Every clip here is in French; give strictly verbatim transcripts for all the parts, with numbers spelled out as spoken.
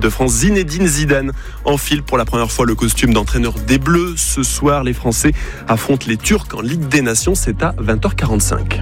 de France, Zinedine Zidane, enfile pour la première fois le costume d'entraîneur des Bleus. Ce soir, les Français affrontent les Turcs en Ligue des Nations. C'est à vingt heures quarante-cinq.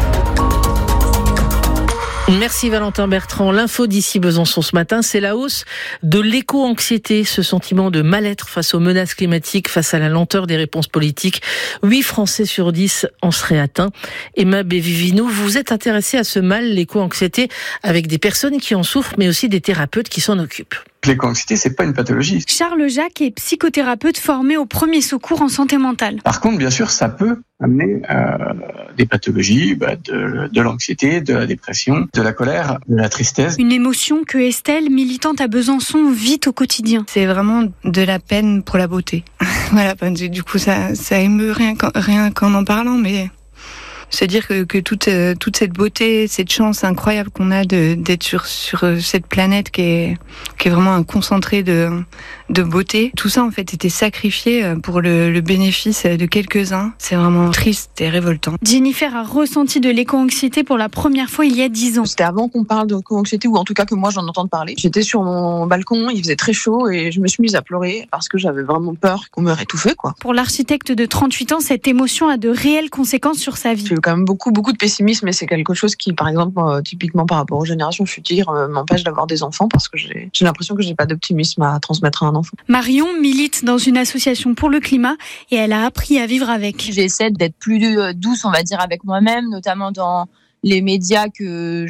Merci Valentin Bertrand. L'info d'ici Besançon ce matin, c'est la hausse de l'éco-anxiété, ce sentiment de mal-être face aux menaces climatiques, face à la lenteur des réponses politiques. huit Français sur dix en seraient atteints. Emma Bévivino, vous vous êtes intéressée à ce mal, l'éco-anxiété, avec des personnes qui en souffrent, mais aussi des thérapeutes qui s'en occupent. L'éco-anxiété, c'est pas une pathologie. Charles Jacques est psychothérapeute formé au premier secours en santé mentale. Par contre, bien sûr, ça peut amener euh, des pathologies, bah, de, de l'anxiété, de la dépression, de la colère, de la tristesse. Une émotion que Estelle, militante à Besançon, vit au quotidien. C'est vraiment de la peine pour la beauté. Voilà, du coup, ça, ça émeut rien qu'en, rien qu'en en parlant, mais... Se dire que, que toute, euh, toute cette beauté, cette chance incroyable qu'on a de, d'être sur, sur cette planète qui est, qui est vraiment un concentré de, de beauté, tout ça en fait était sacrifié pour le, le bénéfice de quelques-uns. C'est vraiment triste et révoltant. Jennifer a ressenti de l'éco-anxiété pour la première fois il y a dix ans. C'était avant qu'on parle d'éco-anxiété, ou en tout cas que moi j'en entende parler. J'étais sur mon balcon, il faisait très chaud et je me suis mise à pleurer parce que j'avais vraiment peur qu'on meure étouffée, quoi. Pour l'architecte de trente-huit ans, cette émotion a de réelles conséquences sur sa vie. J'ai eu quand même beaucoup, beaucoup de pessimisme, et c'est quelque chose qui, par exemple, euh, typiquement par rapport aux générations futures, euh, m'empêche d'avoir des enfants parce que j'ai, j'ai l'impression que j'ai pas d'optimisme à transmettre à un enfant. Marion milite dans une association pour le climat et elle a appris à vivre avec. J'essaie d'être plus douce, on va dire, avec moi-même, notamment dans les médias que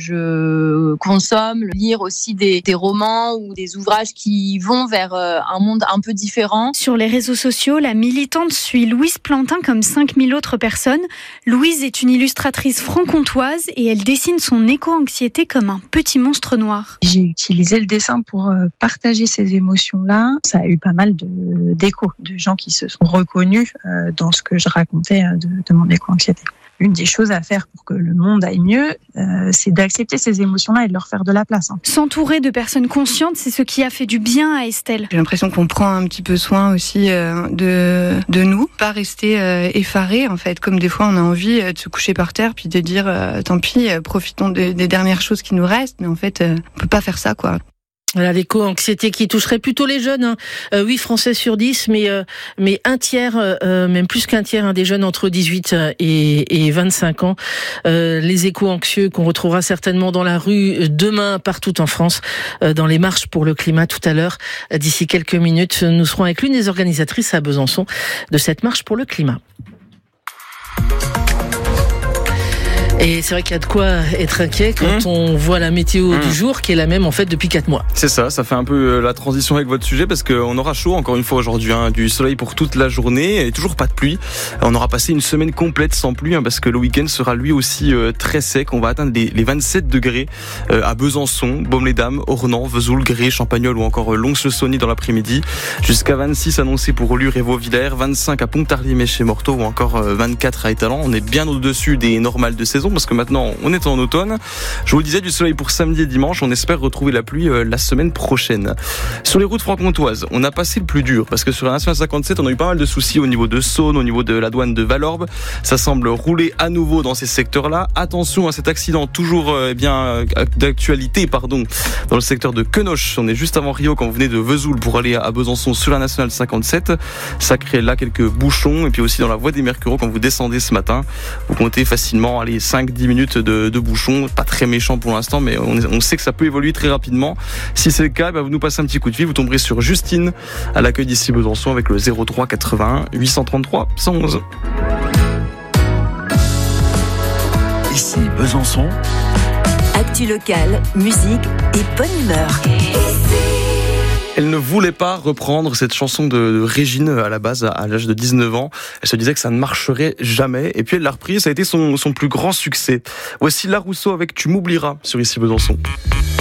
je consomme, lire aussi des, des romans ou des ouvrages qui vont vers un monde un peu différent. Sur les réseaux sociaux, la militante suit Louise Plantin comme cinq mille autres personnes. Louise est une illustratrice franc-comtoise et elle dessine son éco-anxiété comme un petit monstre noir. J'ai utilisé le dessin pour partager ces émotions-là. Ça a eu pas mal de, d'échos, de gens qui se sont reconnus dans ce que je racontais de, de mon éco-anxiété. Une des choses à faire pour que le monde aille mieux, euh, c'est d'accepter ces émotions-là et de leur faire de la place. Hein. S'entourer de personnes conscientes, c'est ce qui a fait du bien à Estelle. J'ai l'impression qu'on prend un petit peu soin aussi euh, de de nous, pas rester euh, effaré en fait, comme des fois on a envie euh, de se coucher par terre puis de dire euh, tant pis, euh, profitons de, des dernières choses qui nous restent, mais en fait euh, on peut pas faire ça quoi. Voilà, l'éco-anxiété qui toucherait plutôt les jeunes, hein. euh, huit Français sur dix, mais euh, mais un tiers, euh, même plus qu'un tiers, hein, des jeunes entre dix-huit et, et vingt-cinq ans. Euh, les éco-anxieux qu'on retrouvera certainement dans la rue demain partout en France, euh, dans les marches pour le climat tout à l'heure. D'ici quelques minutes, nous serons avec l'une des organisatrices à Besançon de cette marche pour le climat. Et c'est vrai qu'il y a de quoi être inquiet quand mmh. on voit la météo mmh. du jour qui est la même en fait depuis quatre mois. C'est ça, ça fait un peu la transition avec votre sujet parce qu'on aura chaud encore une fois aujourd'hui, hein, du soleil pour toute la journée et toujours pas de pluie. On aura passé une semaine complète sans pluie hein, parce que le week-end sera lui aussi euh, très sec. On va atteindre les, les vingt-sept degrés euh, à Besançon, Baume-les-Dames, Ornans, Vesoul, Gré, Champagnole ou encore Lons-le-Saunier dans l'après-midi. Jusqu'à vingt-six annoncés pour Lure et Vauvillers, vingt-cinq à Pontarlier-Chez Morteau ou encore vingt-quatre à Étalon. On est bien au-dessus des normales de saison parce que maintenant on est en automne. Je vous le disais, du soleil pour samedi et dimanche. On espère retrouver la pluie euh, la semaine prochaine. Sur les routes franc-comtoises, on a passé le plus dur parce que sur la nationale cinquante-sept, on a eu pas mal de soucis au niveau de Saône, au niveau de la douane de Valorbe. Ça semble rouler à nouveau dans ces secteurs-là. Attention à cet accident toujours euh, bien d'actualité, pardon, dans le secteur de Quenoche. On est juste avant Rio quand vous venez de Vesoul pour aller à Besançon sur la nationale cinquante-sept. Ça crée là quelques bouchons et puis aussi dans la voie des Mercureaux quand vous descendez ce matin. Vous comptez facilement allez cinq dix minutes de, de bouchons, pas très méchant pour l'instant, mais on, on sait que ça peut évoluer très rapidement. Si c'est le cas, bah vous nous passez un petit coup de fil, vous tomberez sur Justine à l'accueil d'ici Besançon avec le zéro trois quatre-vingt-un huit cent trente-trois cent onze. Ici Besançon. Actu locale, musique et bonne humeur. Elle ne voulait pas reprendre cette chanson de Régine à la base, à l'âge de dix-neuf ans. Elle se disait que ça ne marcherait jamais. Et puis elle l'a repris, ça a été son, son plus grand succès. Voici La Rousseau avec Tu m'oublieras sur Ici Besançon.